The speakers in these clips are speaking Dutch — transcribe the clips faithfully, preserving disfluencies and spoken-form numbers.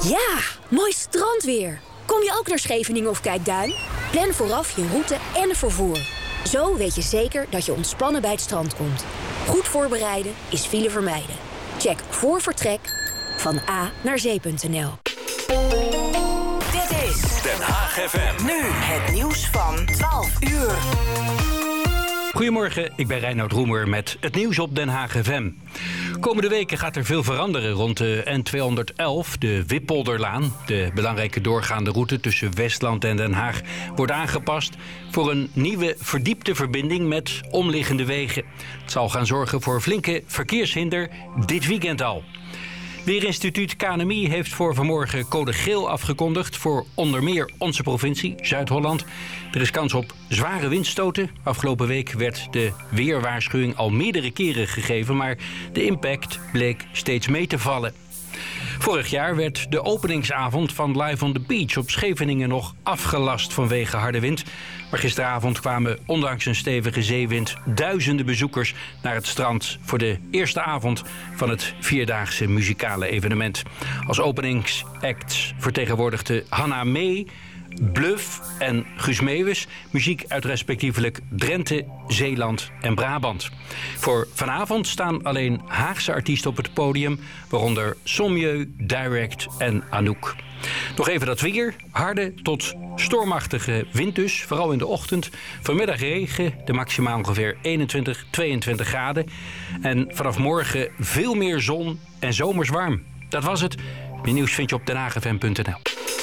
Ja, mooi strandweer. Kom je ook naar Scheveningen of Kijkduin? Plan vooraf je route en vervoer. Zo weet je zeker dat je ontspannen bij het strand komt. Goed voorbereiden is file vermijden. Check voor vertrek van A naar zee punt n l. Dit is Den Haag F M. Nu het nieuws van twaalf uur. Goedemorgen, ik ben Reinoud Roemer met het nieuws op Den Haag F M. Komende weken gaat er veel veranderen rond de N tweehonderdelf, de Wippolderlaan. De belangrijke doorgaande route tussen Westland en Den Haag wordt aangepast voor een nieuwe verdiepte verbinding met omliggende wegen. Het zal gaan zorgen voor flinke verkeershinder dit weekend al. Weerinstituut K N M I heeft voor vanmorgen code geel afgekondigd voor onder meer onze provincie, Zuid-Holland. Er is kans op zware windstoten. Afgelopen week werd de weerwaarschuwing al meerdere keren gegeven, maar de impact bleek steeds mee te vallen. Vorig jaar werd de openingsavond van Live on the Beach op Scheveningen nog afgelast vanwege harde wind. Maar gisteravond kwamen ondanks een stevige zeewind duizenden bezoekers naar het strand voor de eerste avond van het vierdaagse muzikale evenement. Als openingsacts vertegenwoordigde Hanna Mee, Bluff en Guus Meeuwis muziek uit respectievelijk Drenthe, Zeeland en Brabant. Voor vanavond staan alleen Haagse artiesten op het podium, waaronder Sommieu, Direct en Anouk. Nog even dat weer. Harde tot stormachtige wind dus, vooral in de ochtend. Vanmiddag regen, de maximaal ongeveer eenentwintig, tweeëntwintig graden. En vanaf morgen veel meer zon en zomers warm. Dat was het. Meer nieuws vind je op den haag f m punt n l.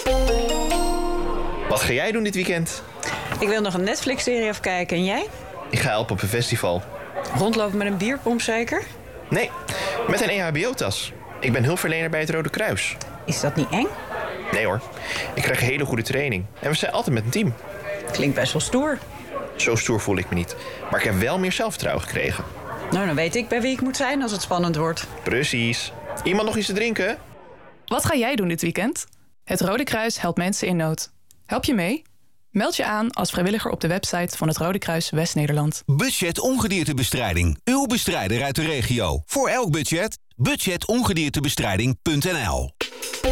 Wat ga jij doen dit weekend? Ik wil nog een Netflix-serie afkijken. En jij? Ik ga helpen op een festival. Rondlopen met een bierpomp zeker? Nee, met een E H B O-tas. Ik ben hulpverlener bij het Rode Kruis. Is dat niet eng? Nee hoor, ik krijg een hele goede training. En we zijn altijd met een team. Klinkt best wel stoer. Zo stoer voel ik me niet. Maar ik heb wel meer zelfvertrouwen gekregen. Nou, dan weet ik bij wie ik moet zijn als het spannend wordt. Precies. Iemand nog iets te drinken? Wat ga jij doen dit weekend? Het Rode Kruis helpt mensen in nood. Help je mee? Meld je aan als vrijwilliger op de website van het Rode Kruis West-Nederland. Budget ongediertebestrijding. Uw bestrijder uit de regio. Voor elk budget. budget ongediertebestrijding punt n l